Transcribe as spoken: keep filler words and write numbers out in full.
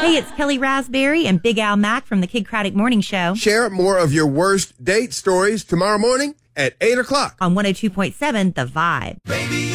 Hey, it's Kelly Raspberry and Big Al Mack from the Kid Craddock Morning Show. Share more of your worst date stories tomorrow morning at eight o'clock On one oh two point seven The Vibe. Baby.